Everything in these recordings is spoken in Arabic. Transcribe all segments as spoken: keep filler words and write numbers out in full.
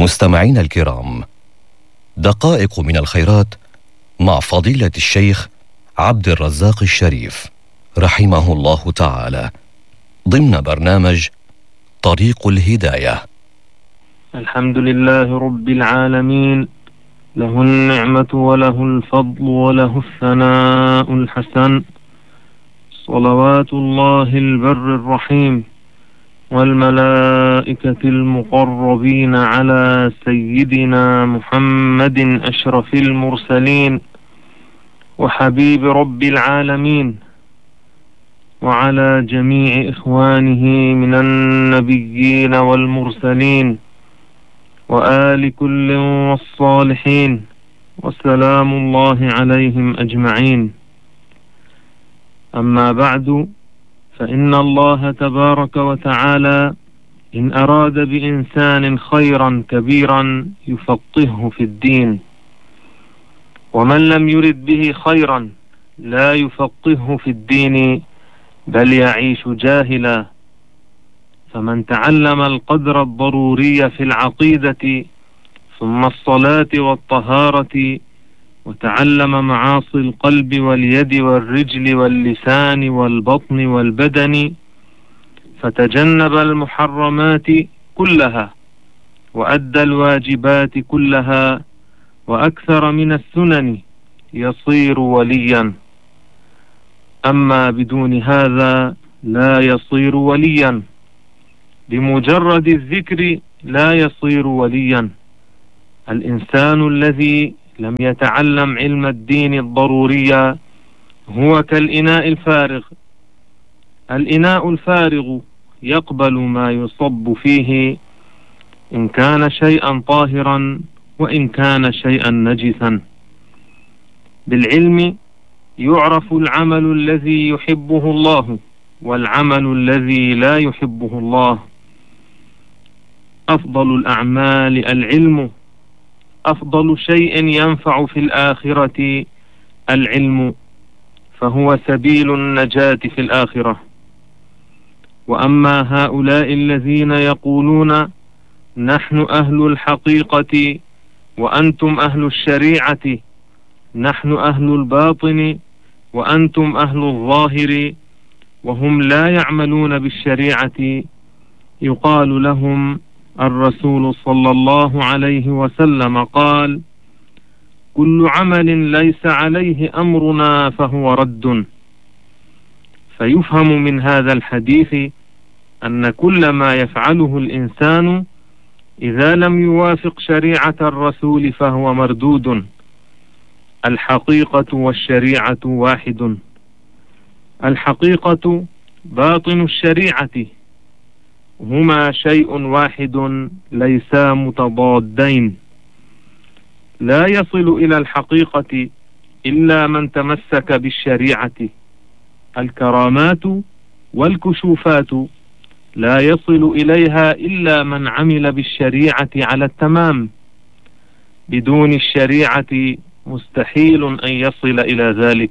مستمعين الكرام، دقائق من الخيرات مع فضيلة الشيخ عبد الرزاق الشريف رحمه الله تعالى ضمن برنامج طريق الهداية. الحمد لله رب العالمين، له النعمة وله الفضل وله الثناء الحسن، صلوات الله البر الرحيم والملائكة المقربين على سيدنا محمد أشرف المرسلين وحبيب رب العالمين، وعلى جميع إخوانه من النبيين والمرسلين وآل كل والصالحين، وسلام الله عليهم أجمعين. أما بعد، فإن الله تبارك وتعالى إن أراد بإنسان خيرا كبيرا يفقهه في الدين، ومن لم يرد به خيرا لا يفقهه في الدين بل يعيش جاهلا. فمن تعلم القدر الضروري في العقيدة ثم الصلاة والطهارة، وتعلم معاصي القلب واليد والرجل واللسان والبطن والبدن، فتجنب المحرمات كلها وأدى الواجبات كلها وأكثر من السنن، يصير وليا. أما بدون هذا لا يصير وليا، بمجرد الذكر لا يصير وليا. الإنسان الذي لم يتعلم علم الدين الضروري هو كالإناء الفارغ. الإناء الفارغ يقبل ما يصب فيه إن كان شيئا طاهرا وإن كان شيئا نجسا. بالعلم يعرف العمل الذي يحبه الله والعمل الذي لا يحبه الله. أفضل الأعمال العلم، أفضل شيء ينفع في الآخرة العلم، فهو سبيل النجاة في الآخرة. وأما هؤلاء الذين يقولون نحن أهل الحقيقة وأنتم أهل الشريعة، نحن أهل الباطن وأنتم أهل الظاهر، وهم لا يعملون بالشريعة، يقال لهم الرسول صلى الله عليه وسلم قال: كل عمل ليس عليه أمرنا فهو رد. فيفهم من هذا الحديث أن كل ما يفعله الإنسان إذا لم يوافق شريعة الرسول فهو مردود. الحقيقة والشريعة واحد. الحقيقة باطن الشريعة، هما شيء واحد ليسا متضادين. لا يصل إلى الحقيقة إلا من تمسك بالشريعة. الكرامات والكشوفات لا يصل إليها إلا من عمل بالشريعة على التمام. بدون الشريعة مستحيل أن يصل إلى ذلك.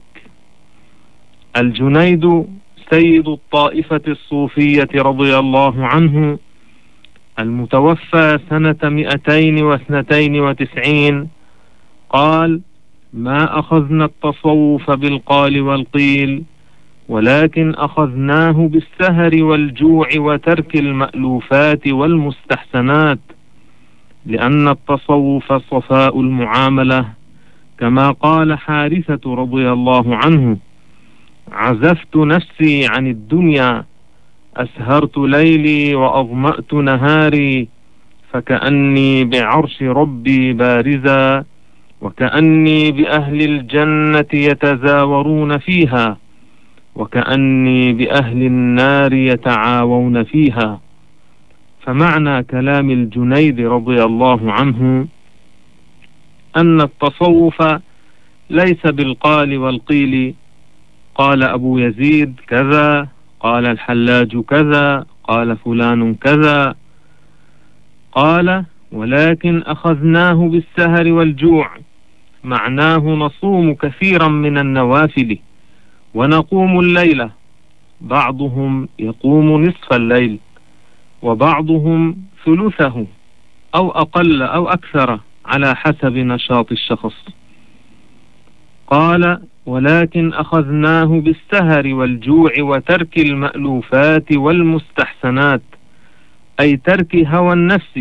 الجنيد سيد الطائفة الصوفية رضي الله عنه، المتوفى سنة مئتين واثنتين وتسعين، قال: ما أخذنا التصوف بالقال والقيل، ولكن أخذناه بالسهر والجوع وترك المألوفات والمستحسنات، لأن التصوف صفاء المعاملة، كما قال حارثة رضي الله عنه: عزفت نفسي عن الدنيا، أسهرت ليلي وأظمأت نهاري، فكأني بعرش ربي بارزا، وكأني بأهل الجنة يتزاورون فيها، وكأني بأهل النار يتعاوون فيها. فمعنى كلام الجنيد رضي الله عنه أن التصوف ليس بالقال والقيل، قال أبو يزيد كذا، قال الحلاج كذا، قال فلان كذا، قال: ولكن أخذناه بالسهر والجوع، معناه نصوم كثيرا من النوافل ونقوم الليلة، بعضهم يقوم نصف الليل وبعضهم ثلثه، أو أقل أو أكثر على حسب نشاط الشخص. قال: ولكن أخذناه بالسهر والجوع وترك المألوفات والمستحسنات، أي ترك هوى النفس.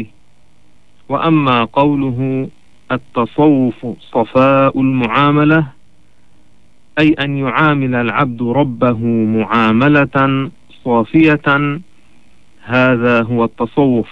وأما قوله التصوف صفاء المعاملة، أي أن يعامل العبد ربه معاملة صافية، هذا هو التصوف.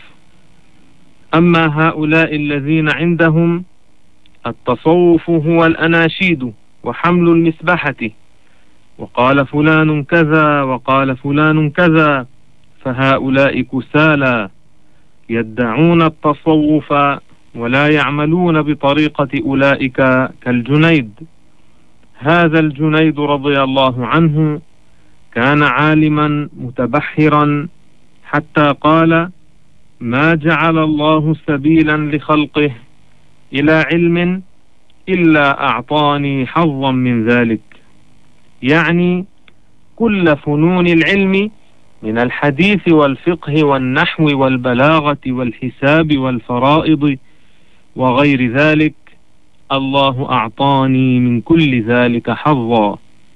أما هؤلاء الذين عندهم التصوف هو الأناشيد وحمل المسبحة، وقال فلان كذا وقال فلان كذا، فهؤلاء كسالى يدعون التصوف ولا يعملون بطريقة أولئك كالجنيد. هذا الجنيد رضي الله عنه كان عالما متبحرا، حتى قال: ما جعل الله سبيلا لخلقه إلى علم إلا أعطاني حظا من ذلك، يعني كل فنون العلم من الحديث والفقه والنحو والبلاغة والحساب والفرائض وغير ذلك، الله أعطاني من كل ذلك حظا.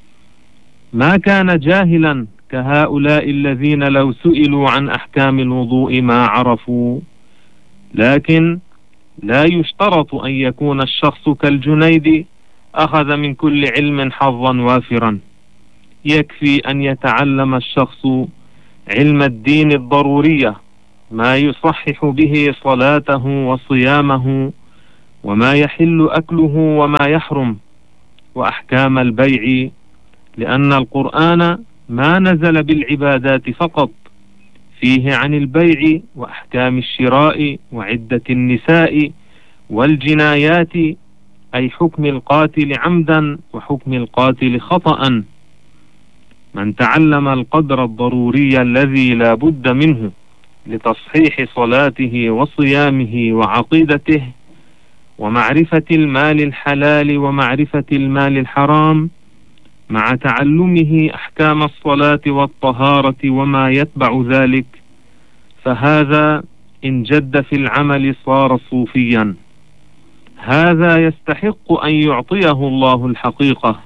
ما كان جاهلا كهؤلاء الذين لو سئلوا عن أحكام الوضوء ما عرفوا، لكن لا يشترط أن يكون الشخص كالجنيد أخذ من كل علم حظا وافرا، يكفي أن يتعلم الشخص علم الدين الضرورية، ما يصحح به صلاته وصيامه، وما يحل أكله وما يحرم، وأحكام البيع، لأن القرآن ما نزل بالعبادات فقط، فيه عن البيع وأحكام الشراء وعدة النساء والجنايات، أي حكم القاتل عمدا وحكم القاتل خطأ. من تعلم القدر الضروري الذي لا بد منه لتصحيح صلاته وصيامه وعقيدته، ومعرفة المال الحلال ومعرفة المال الحرام، مع تعلمه أحكام الصلاة والطهارة وما يتبع ذلك، فهذا إن جد في العمل صار صوفيا. هذا يستحق أن يعطيه الله الحقيقة.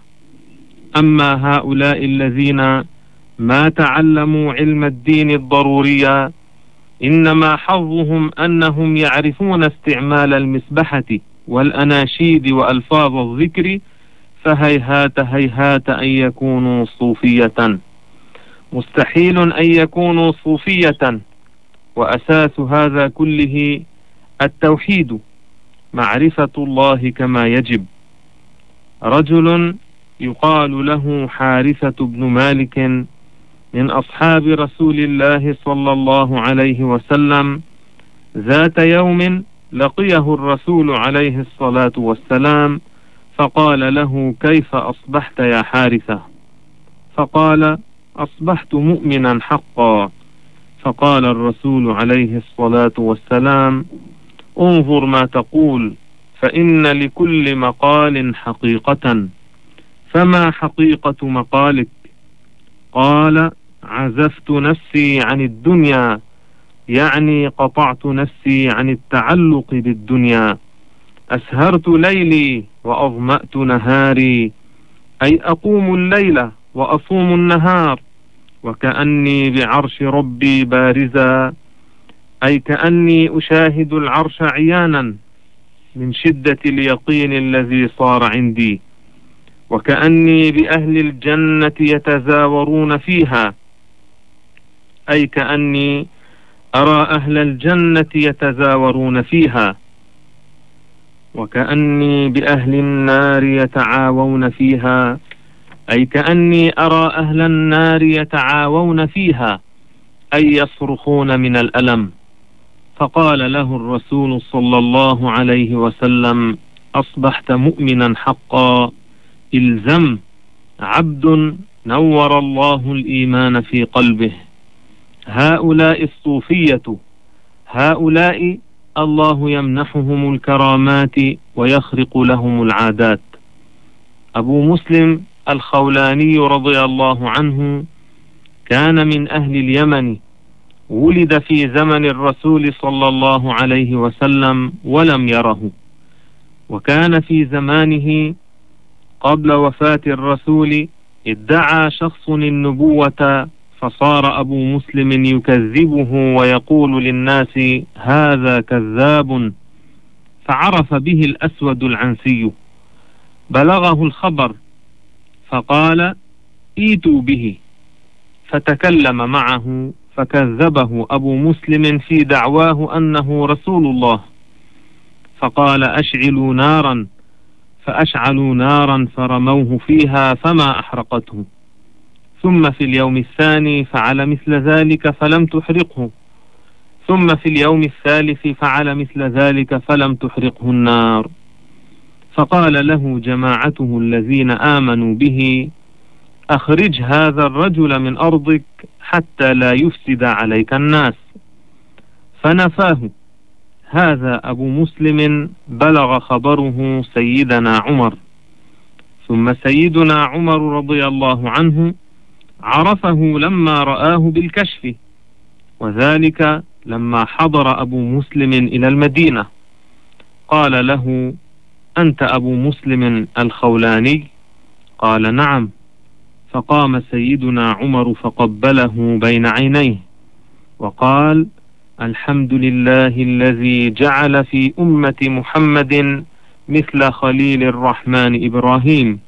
أما هؤلاء الذين ما تعلموا علم الدين الضروري، إنما حظهم أنهم يعرفون استعمال المسبحة والأناشيد وألفاظ الذكر، فهيهات هيهات أن يكونوا صوفية. مستحيل أن يكونوا صوفية، وأساس هذا كله التوحيد، معرفة الله كما يجب. رجل يقال له حارثة بن مالك من أصحاب رسول الله صلى الله عليه وسلم، ذات يوم لقيه الرسول عليه الصلاة والسلام، فقال له: كيف أصبحت يا حارثة؟ فقال: أصبحت مؤمنا حقا. فقال الرسول عليه الصلاة والسلام: انظر ما تقول، فإن لكل مقال حقيقة، فما حقيقة مقالك؟ قال: عزفت نفسي عن الدنيا، يعني قطعت نفسي عن التعلق بالدنيا، أسهرت ليلي وأظمأت نهاري، أي أقوم الليل وأصوم النهار، وكأني بعرش ربي بارزا، أي كأني أشاهد العرش عيانا من شدة اليقين الذي صار عندي، وكأني بأهل الجنة يتزاورون فيها، أي كأني أرى أهل الجنة يتزاورون فيها، وكأني بأهل النار يتعاوون فيها، أي كأني أرى أهل النار يتعاوون فيها، أي يصرخون من الألم. فقال له الرسول صلى الله عليه وسلم: أصبحت مؤمنا حقا، إلزم، عبد نور الله الإيمان في قلبه. هؤلاء الصوفية، هؤلاء الله يمنحهم الكرامات ويخرق لهم العادات. أبو مسلم الخولاني رضي الله عنه كان من أهل اليمن، ولد في زمن الرسول صلى الله عليه وسلم ولم يره، وكان في زمانه قبل وفاة الرسول ادعى شخص النبوة، فصار أبو مسلم يكذبه ويقول للناس هذا كذاب، فعرف به الأسود العنسي، بلغه الخبر فقال ائتوا به، فتكلم معه فكذبه أبو مسلم في دعواه أنه رسول الله، فقال أشعلوا نارا، فأشعلوا نارا فرموه فيها فما أحرقته، ثم في اليوم الثاني فعل مثل ذلك فلم تحرقه، ثم في اليوم الثالث فعل مثل ذلك فلم تحرقه النار، فقال له جماعته الذين آمنوا به أخرج هذا الرجل من أرضك حتى لا يفسد عليك الناس، فنفاه. هذا أبو مسلم بلغ خبره سيدنا عمر، ثم سيدنا عمر رضي الله عنه عرفه لما رآه بالكشف، وذلك لما حضر أبو مسلم إلى المدينة، قال له أنت أبو مسلم الخولاني؟ قال نعم، فقام سيدنا عمر فقبله بين عينيه وقال الحمد لله الذي جعل في أمة محمد مثل خليل الرحمن إبراهيم.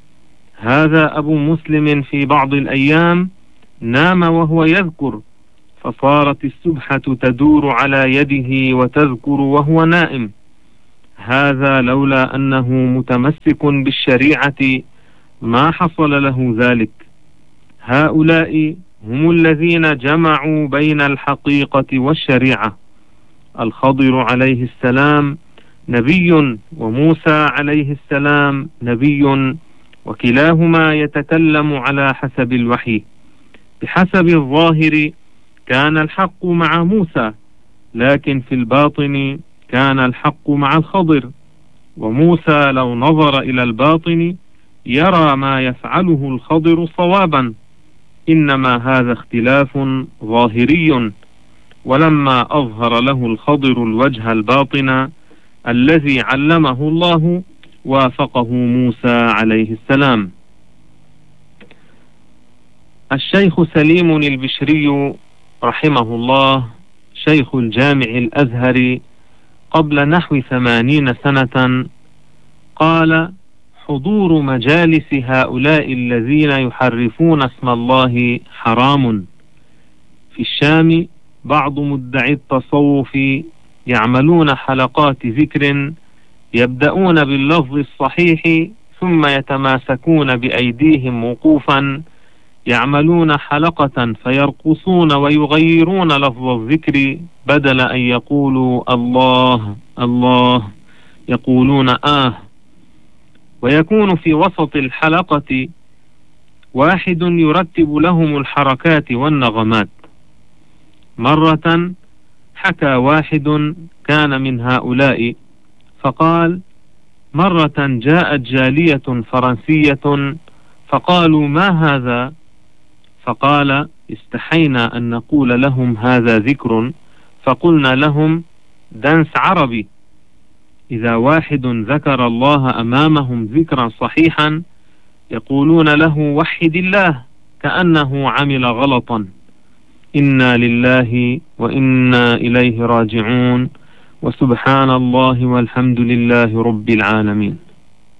هذا أبو مسلم في بعض الأيام نام وهو يذكر، فصارت السبحة تدور على يده وتذكر وهو نائم. هذا لولا أنه متمسك بالشريعة ما حصل له ذلك. هؤلاء هم الذين جمعوا بين الحقيقة والشريعة. الخضر عليه السلام نبي، وموسى عليه السلام نبي، وكلاهما يتكلم على حسب الوحي. بحسب الظاهر كان الحق مع موسى، لكن في الباطن كان الحق مع الخضر، وموسى لو نظر إلى الباطن يرى ما يفعله الخضر صوابا، إنما هذا اختلاف ظاهري. ولما أظهر له الخضر الوجه الباطن الذي علمه الله وافقه موسى عليه السلام. الشيخ سليم البشري رحمه الله شيخ الجامع الأزهر قبل نحو ثمانين سنة قال حضور مجالس هؤلاء الذين يحرفون اسم الله حرام. في الشام بعض مدعي التصوف يعملون حلقات ذكر، يبدأون باللفظ الصحيح ثم يتماسكون بأيديهم وقوفا، يعملون حلقة فيرقصون ويغيرون لفظ الذكر، بدل أن يقولوا الله الله يقولون آه. ويكون في وسط الحلقة واحد يرتب لهم الحركات والنغمات. مرة حكى واحد كان من هؤلاء فقال مرة جاءت جالية فرنسية فقالوا ما هذا؟ فقال استحينا أن نقول لهم هذا ذكر، فقلنا لهم دنس عربي. إذا واحد ذكر الله أمامهم ذكرا صحيحا يقولون له وحد الله كأنه عمل غلطا. إنا لله وإنا إليه راجعون، وسبحان الله والحمد لله رب العالمين.